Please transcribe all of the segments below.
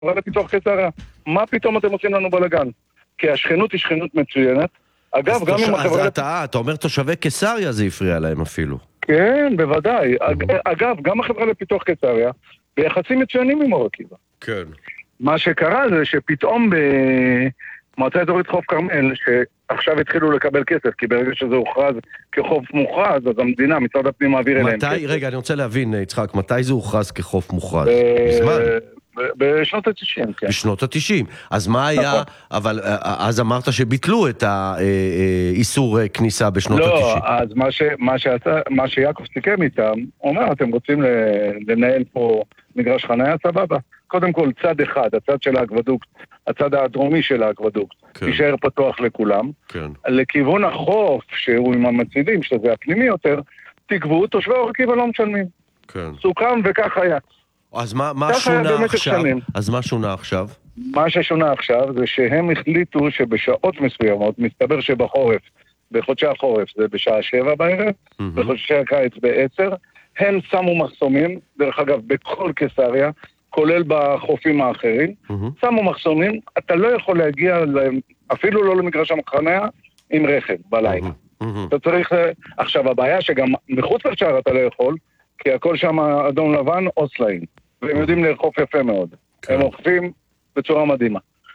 החברה לפיתוח קיסריה, מה פתאום אתם עושים לנו בלגן? כי השכנות היא שכנות מצוינת. אגב, גם אם החברה... אתה אומר תושבי קיסריה זה הפריע להם אפילו. כן, בוודאי. אגב, גם החברה לפיתוח קיסריה, ביחסים מצוינים עם אור עקיבא. כן. מה שקרה זה שפתאום במועצה אזורית חוף כרמל, שעכשיו התחילו לקבל כסף, כי ברגע שזה הוכרז כחוף מוכרז, אז המדינה, משרד הפנים מעביר אליהם כסף. רגע, אני רוצה להבין, יצחק, מתי זה הוכרז כחוף מוכרז? בזמן? בשנות ה-90, כן. בשנות ה-90. אז מה היה, אבל אז אמרת שביטלו את האיסור כניסה בשנות ה-90. לא, אז מה שיעקב סיכם איתם, אומר, אתם רוצים לנהל פה מגרש חניה, סבבה. קודם כל, צד אחד, הצד של האקוודוקט, הצד הדרומי של האקוודוקט, יישאר פתוח לכולם. לכיוון החוף, שהוא עם המצילים, שזה הפנימי יותר, תקבעו, תושבי אור עקיבא לא משלמים. סוכם וכך היה. אז מה שונה עכשיו? מה ששונה עכשיו זה שהם החליטו שבשעות מסוימות, מסתבר שבחורף, בחודשי החורף זה בשעה 7 בערב, בחודשי הקיץ ב10, הם שמו מחסומים, דרך אגב בכל קיסריה, כולל בחופים האחרים, שמו מחסומים, אתה לא יכול להגיע אפילו לא למגרש החניה עם רכב בלילה. אתה צריך... עכשיו הבעיה שגם מחוץ לשער אתה לא יכול, כי הכל שם אדום לבן או סלעים. והם יודעים לאכוף יפה מאוד. הם אוכפים בצורה מדהימה.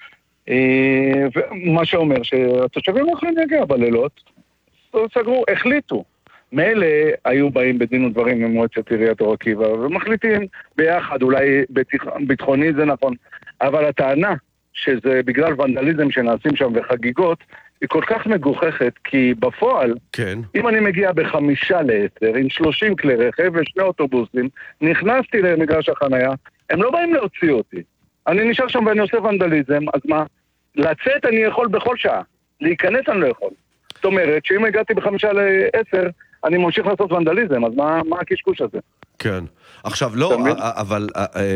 ומה שאומר שהתושבים יכולים להגיע בלילות, סגרו, החליטו. מאלה היו באים בדין ודברים עם מועצת עיריית אור עקיבא, ומחליטים ביחד, אולי ביטחוני זה נכון, אבל הטענה שזה בגלל ונדליזם שנעשים שם וחגיגות, היא כל כך מגוחכת, כי בפועל, אם אני מגיע ב9:55, עם 30 כלי רכב ושני אוטובוסים, נכנסתי למגרש החניה, הם לא באים להוציא אותי. אני נשאר שם ואני עושה ונדליזם, אז מה? לצאת אני יכול בכל שעה, להיכנס אני לא יכול. זאת אומרת, שאם הגעתי ב9:50, אני ממשיך לעשות ונדליזם, אז מה הקשקוש הזה? כן. עכשיו, לא, אבל,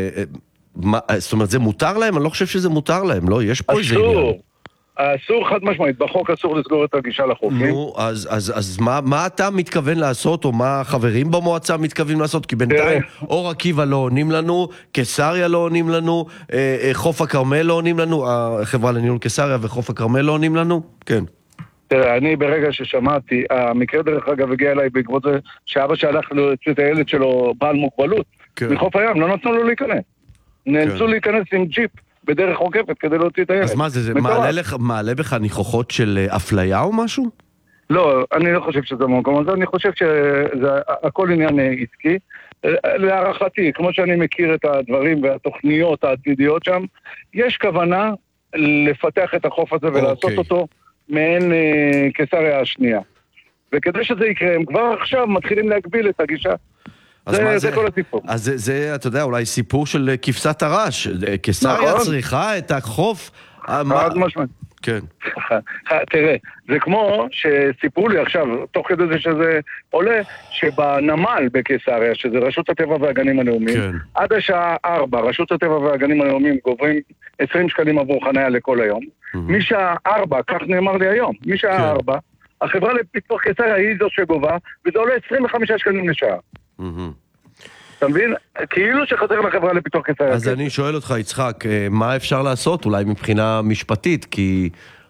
זאת אומרת, זה מותר להם? אני לא חושב שזה מותר להם, לא? יש פה איזה עניין. אסור חד משמעית, בחוק אסור לסגור את הגישה לחופים. נו, אז מה אתה מתכוון לעשות, או מה החברים במועצה מתכוונים לעשות? כי בינתיים אור עקיבא לא עונים לנו, קיסריה לא עונים לנו, חוף הכרמל לא עונים לנו, החברה לניהול קיסריה וחוף הכרמל לא עונים לנו? כן. תראה, אני ברגע ששמעתי, המקרה דרך אגב הגיע אליי בעקבות זה שאבא שהלך להוציא את הילד שלו בעל מוגבלות, מחוף הים, לא נתנו לו להיכנס. נאלצו להיכנס עם ג'יפ בדרך עוקפת כדי להוציא את הילד. אז מה זה מעלה בך ניחוחות של אפליה או משהו? לא, אני לא חושב שזה במקום הזה, אני חושב שזה הכל עניין עסקי. להערכתי, כמו שאני מכיר את הדברים והתוכניות העתידיות שם, יש כוונה לפתח את החוף הזה ולעשות אותו מעין קיסריה השנייה. וכדי שזה יקרה, הם כבר עכשיו מתחילים להגביל את הגישה. זה כל הסיפור. אז זה, אתה יודע, אולי סיפור של כבשת הרש. קיסריה צריכה את החוף. חד משמעית. כן. תראה, זה כמו שסיפרו לי עכשיו, תוך כדי זה שזה עולה, שבנמל בקיסריה, שזה רשות הטבע והגנים הלאומיים, עד השעה 4, רשות הטבע והגנים הלאומיים גוברים 20 שקלים עבור חניה לכל היום. משעה 4, כך נאמר לי היום, משעה 4, החברה לפיתוח קיסריה היא זו שגובה, וזה עולה 25 שקלים לשעה. אתה מבין? כאילו שחזר לחברה לפיתוח קיסריה. אז אני שואל אותך, יצחק, מה אפשר לעשות אולי מבחינה משפטית? כי...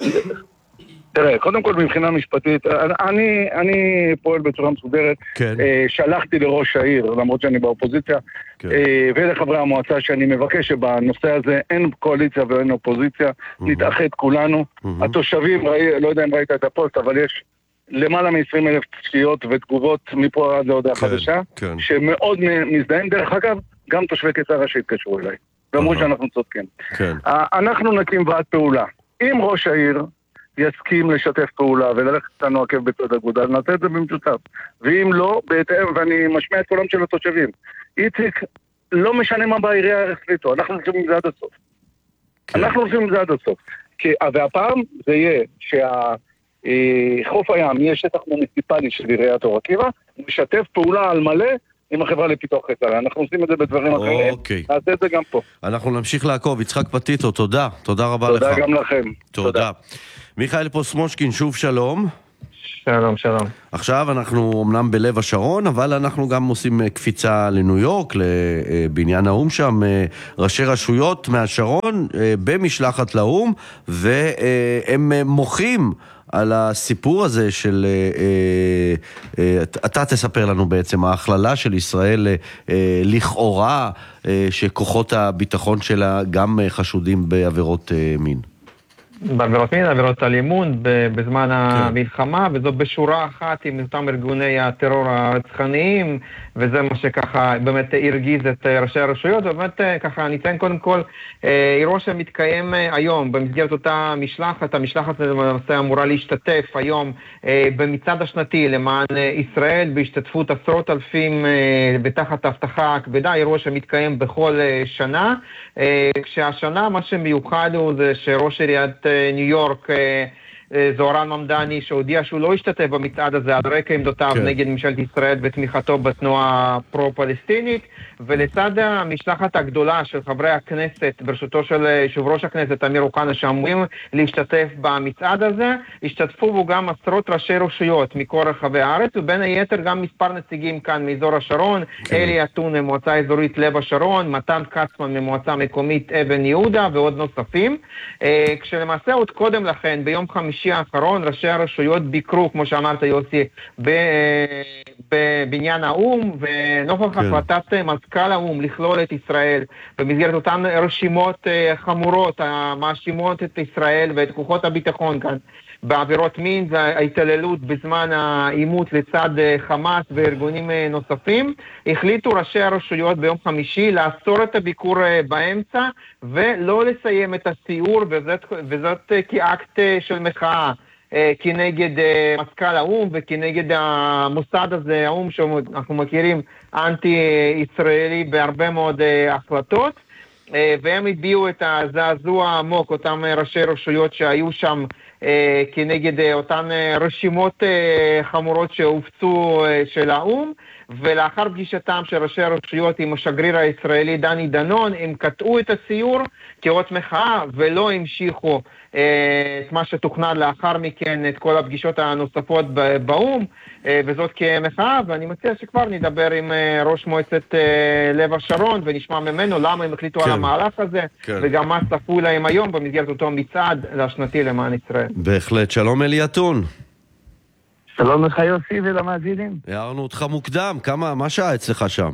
תראה, קודם כל מבחינה משפטית, אני פועל בצורה מסודרת, שלחתי לראש העיר, למרות שאני באופוזיציה, ולחברי המועצה שאני מבקש שבנושא הזה אין קואליציה ואין אופוזיציה, נתאחד כולנו. התושבים, לא יודע אם ראית את הפוסט, אבל יש למעלה מ-20,000 צפיות ותגובות מפה עד להודעה חדשה, שמאוד מזדהים. דרך אגב, גם תושבי קיסריה שהתקשרו אליי, ואמרו שאנחנו צודקים. אנחנו נקים ועד פעולה. אם ראש העיר יסכים לשתף פעולה וללכת לנו עקב בצד אגודל, נעשה את זה במשותף. ואם לא, בהתאם, ואני משמיע את קולם של התושבים. איציק, לא משנה מה בעירייה החליטו, אנחנו עושים את זה עד הסוף. אנחנו עושים את זה עד הסוף. והפעם זה יהיה חוף הים יש שטח מוניציפלי של עיריית אור עקיבא, משתף פעולה על מלא עם החברה לפיתוח קיסריה. אנחנו עושים את זה בדברים אחרים, נעשה את זה גם פה. אנחנו נמשיך לעקוב. יצחק פטיטו, תודה רבה לך. תודה גם לכם. תודה. מיכאל פוסמושקין, שוב שלום. שלום, שלום. עכשיו אנחנו אמנם בלב השרון, אבל אנחנו גם עושים קפיצה לניו יורק, לבניין האום שם, ראשי רשויות מהשרון במשלחת לאום, והם מוחים על הסיפור הזה של, אתה תספר לנו בעצם, ההכללה של ישראל לכאורה, שכוחות הביטחון שלה גם חשודים בעבירות מין. בעבירות מין, עבירות אלימות בזמן המלחמה, וזו בשורה אחת עם אותם ארגוני הטרור הרצחניים, וזה מה שככה באמת הרגיז את ראשי הרשויות, ובאמת ככה ניתן קודם כל אירוע שמתקיים היום במסגרת אותה משלחת. המשלחת למעשה אמורה להשתתף היום במצעד השנתי למען ישראל, בהשתתפות עשרות אלפים בתחת ההבטחה הכבדה, אירוע שמתקיים בכל שנה, כשהשנה מה שמיוחד הוא זה שראש עיריית ניו יורק זוהרן ממדני שהודיע שהוא לא השתתף במצעד הזה על רקע עמדותיו נגד ממשלת ישראל ותמיכתו בתנועה פרו-פלסטינית, ולצד המשלחת הגדולה של חברי הכנסת ברשותו של יושב ראש הכנסת אמיר אוחנה שאמורים להשתתף במצעד הזה, השתתפו בו גם עשרות ראשי רשויות מכל רחבי הארץ, ובין היתר גם מספר נציגים כאן מאזור השרון, אלי אתון ממועצה אזורית לב השרון, מתן קצמן ממועצה מקומית אבן יהודה ועוד נוספים, כשלמעשה עוד קודם לכן ביום חמישי האחרון ראשי הרשויות ביקרו, כמו שאמרת יוסי, בבניין האום, ונוכח החלטת מזכ"ל האום לכלול את ישראל במסגרת אותן רשימות חמורות המאשימות את ישראל ואת כוחות הביטחון כאן בעבירות מין וההתעללות בזמן העימות לצד חמאס וארגונים נוספים, החליטו ראשי הרשויות ביום חמישי לעצור את הביקור באמצע ולא לסיים את הסיור, וזאת כאקט של מחאה כנגד מזכ"ל האום וכנגד המוסד הזה, האום שאנחנו מכירים אנטי-ישראלי בהרבה מאוד החלטות, והם הביאו את הזעזוע העמוק, אותם ראשי רשויות שהיו שם כנגד אותן רשימות חמורות שהופצו של האום, ולאחר פגישתם של ראשי הרשויות עם השגריר הישראלי דני דנון, הם קטעו את הסיור כאות מחאה ולא המשיכו את מה שתוכנן לאחר מכן, את כל הפגישות הנוספות באום, וזאת כמחאה. ואני מציע שכבר נדבר עם ראש מועצת לב השרון ונשמע ממנו למה הם החליטו על המהלך הזה, וגם מה צפו להם היום במסגרת אותו מצעד השנתי למען ישראל. בהחלט. שלום אלי אתון. שלום לך יוסי ולמאזינים. הערנו אותך מוקדם, מה שעה אצלך שם?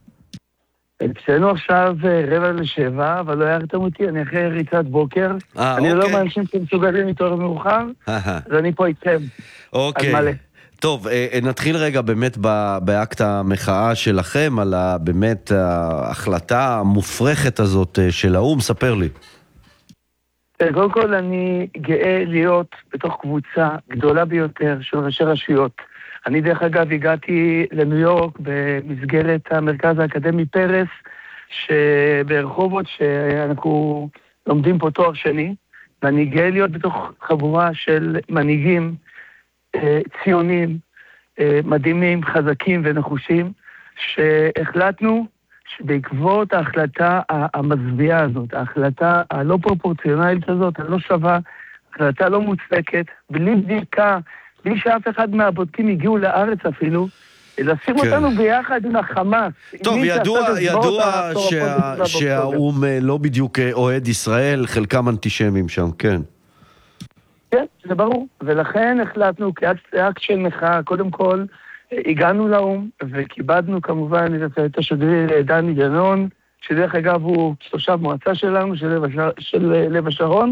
אצלנו עכשיו 6:45, אבל לא הערתם אותי, אני אחרי ריצת בוקר. אני לא מאנשים שמסוגלים להתעורר מאוחר, אז אני פה איתכם. אוקיי. טוב, נתחיל רגע באמת באקט המחאה שלכם, על באמת ההחלטה המופרכת הזאת של האום, ספר לי. קודם כל אני גאה להיות בתוך קבוצה גדולה ביותר של ראשי רשויות. אני דרך אגב הגעתי לניו יורק במסגרת המרכז האקדמי פרס, שברחובות שאנחנו לומדים פה תואר שני, ואני גאה להיות בתוך חבורה של מנהיגים ציונים, מדהימים, חזקים ונחושים, שהחלטנו שבעקבות ההחלטה המזוויעה הזאת, ההחלטה הלא פרופורציונלית הזאת, הלא שווה, החלטה לא מוצדקת, בלי בדיקה, בלי שאף אחד מהבודקים הגיעו לארץ אפילו, לשים אותנו ביחד עם החמאס. טוב, ידוע שהאום לא בדיוק אוהד ישראל, חלקם אנטישמים שם, כן. כן, זה ברור, ולכן החלטנו כאקט של מחאה, קודם כל הגענו לאום וכיבדנו כמובן את השגריר דני דנון, שדרך אגב הוא תושב מועצה שלנו, של לב השרון,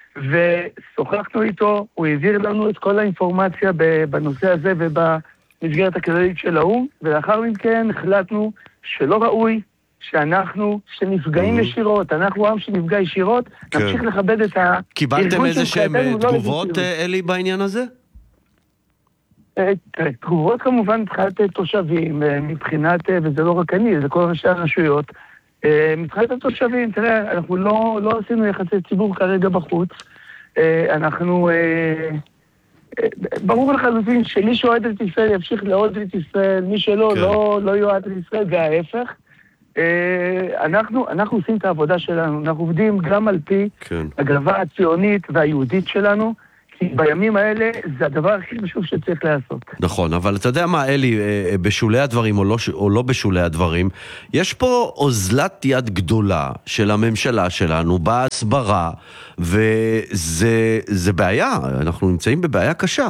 ושוחחנו איתו, הוא העביר לנו את כל האינפורמציה בנושא הזה ובמסגרת הכללית של האום, ולאחר מכן החלטנו שלא ראוי שאנחנו שנפגעים ישירות, אנחנו עם שנפגע ישירות, נמשיך לכבד את הארגון. קיבלתם איזה שהם תגובות, אלי, בעניין הזה? תגובות כמובן מבחינת תושבים, מבחינת, וזה לא רק אני, זה כל ראשי הרשויות, מבחינת התושבים, תראה, אנחנו לא עשינו יחסי ציבור כרגע בחוץ, אנחנו, ברור לחלוטין שמי שאוהד את ישראל ימשיך לאוהד את ישראל, מי שלא, לא יאוהד את ישראל, וההפך. אנחנו עושים את העבודה שלנו, אנחנו עובדים גם על פי הגאווה הציונית והיהודית שלנו, בימים האלה זה הדבר הכי חשוב שצריך לעשות. נכון, אבל אתה יודע מה, אלי, בשולי הדברים או לא בשולי הדברים, יש פה אוזלת יד גדולה של הממשלה שלנו בהסברה, וזה בעיה, אנחנו נמצאים בבעיה קשה.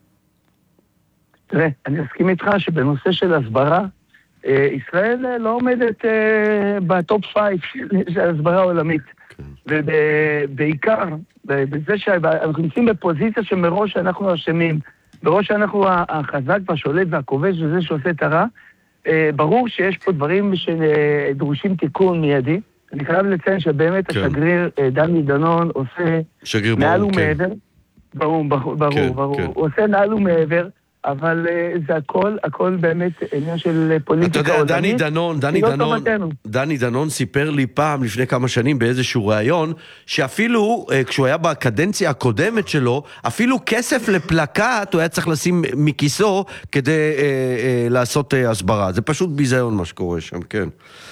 תראה, אני אסכים איתך שבנושא של הסברה, ישראל לא עומדת בטופ 5 של הסברה עולמית. ובעיקר, בזה שאנחנו נמצאים בפוזיציה שמראש אנחנו אשמים, מראש שאנחנו החזק והשולט והכובש וזה שעושה את הרע, ברור שיש פה דברים שדרושים תיקון מיידי. אני חייב לציין שבאמת השגריר דני דנון עושה מעל ומעבר. ברור. הוא עושה מעל ומעבר. אבל זה הכל באמת עניין של פוליטיקה עולמית. אתה יודע, דני דנון סיפר לי פעם, לפני כמה שנים, באיזשהו ראיון, שאפילו כשהוא היה בקדנציה הקודמת שלו, אפילו כסף לפלקט הוא היה צריך לשים מכיסו כדי לעשות הסברה. זה פשוט ביזיון מה שקורה שם, כן.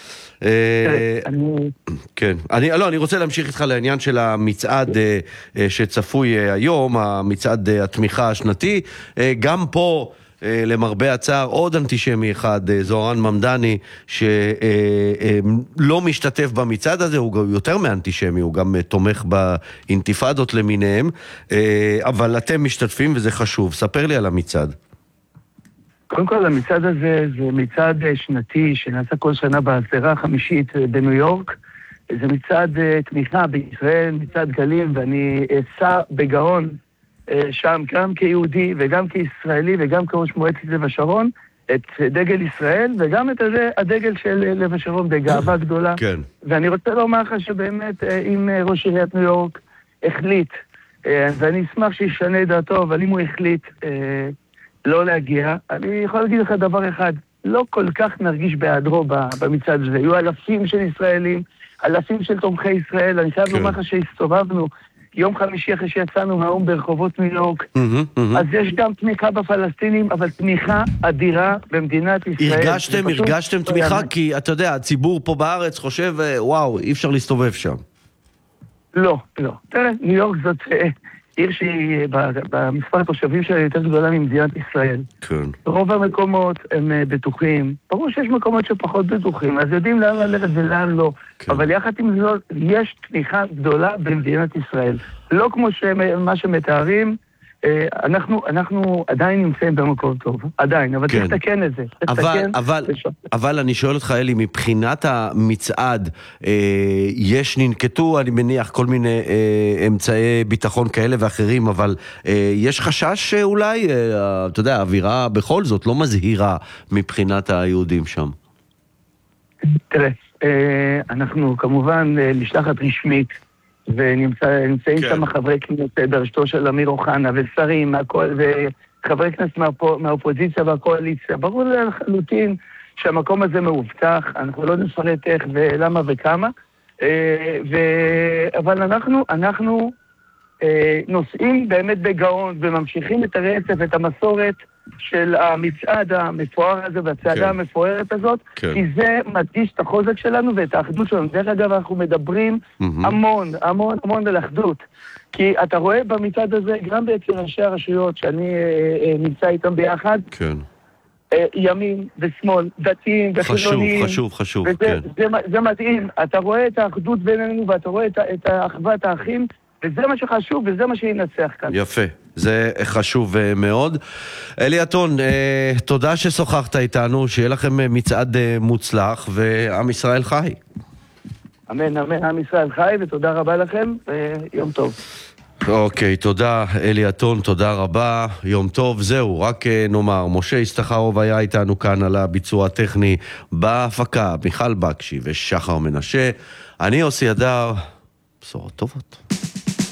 כן, אני רוצה להמשיך איתך לעניין של המצעד שצפוי היום, המצעד התמיכה השנתי. גם פה למרבה הצער עוד אנטישמי אחד, זוהרן ממדני, שלא משתתף במצעד הזה, הוא יותר מאנטישמי, הוא גם תומך באינתיפאדות למיניהם, אבל אתם משתתפים וזה חשוב. ספר לי על המצעד. קודם כל, המצעד הזה זה מצעד שנתי שנעשה כל שנה בעשרה החמישית בניו יורק. זה מצעד תמיכה בישראל, מצעד גלים, ואני אסע בגאון שם גם כיהודי וגם כישראלי וגם כראש מועצת לב השרון, את דגל ישראל וגם את הדגל של לב השרון בגאווה גדולה. כן. ואני רוצה לומר לך שבאמת אם ראש עיריית ניו יורק החליט, ואני אשמח שישנה דעתו, אבל אם הוא החליט לא להגיע, אני יכול להגיד לך דבר אחד, לא כל כך נרגיש בהיעדרו במצעד הזה. היו אלפים של ישראלים, אלפים של תומכי ישראל, אני חייב לומר לך שהסתובבנו יום חמישי אחרי שיצאנו מהאום ברחובות ניו יורק, אז יש גם תמיכה בפלסטינים, אבל תמיכה אדירה במדינת ישראל. הרגשתם תמיכה? כי אתה יודע, הציבור פה בארץ חושב, וואו, אי אפשר להסתובב שם. לא. תראה, ניו יורק זאת עיר שהיא במספר התושבים שלה יותר גדולה ממדינת ישראל. כן. רוב המקומות הם בטוחים. ברור שיש מקומות שפחות בטוחים, אז יודעים לאן ללכת ולאן לא. כן. אבל יחד עם זאת, יש תמיכה גדולה במדינת ישראל. לא כמו מה שמתארים, אנחנו עדיין נמצאים במקום טוב. עדיין, אבל צריך לתקן את זה. אבל אני שואל אותך, אלי, מבחינת המצעד, ננקטו, אני מניח, כל מיני אמצעי ביטחון כאלה ואחרים, אבל יש חשש שאולי, אתה יודע, האווירה בכל זאת לא מזהירה מבחינת היהודים שם. תראה, אנחנו כמובן משלחת רשמית, ונמצאים שם חברי כנסת בראשותו של אמיר אוחנה ושרים וחברי כנסת מהאופוזיציה והקואליציה. ברור לחלוטין שהמקום הזה מאובטח, אנחנו לא נפרט איך ולמה וכמה, אבל אנחנו נוסעים באמת בגאון וממשיכים את הרצף, את המסורת של המצעד המפואר הזה והצעדה המפוארת הזאת, כי זה מדגיש את החוזק שלנו ואת האחדות שלנו. דרך אגב, אנחנו מדברים המון על אחדות, כי אתה רואה במצעד הזה גם בעצם ראשי הרשויות שאני נמצא איתם ביחד, ימין ושמאל, דתיים וחילוניים. חשוב, כן. זה מדהים, אתה רואה את האחדות בינינו ואתה רואה את האחוות האחים, וזה מה שחשוב, וזה מה שינצח כאן. יפה, זה חשוב מאוד. אלי עטון, תודה ששוחחת איתנו, שיהיה לכם מצעד מוצלח, ועם ישראל חי. אמן, עם ישראל חי, ותודה רבה לכם, ויום טוב. אוקיי, תודה אלי עטון, תודה רבה, יום טוב. זהו, רק נאמר, משה ישתחרוב היה איתנו כאן על הביצוע הטכני בהפקה, מיכל בקשי ושחר מנשה. אני עושי הדר, בשורות טובות.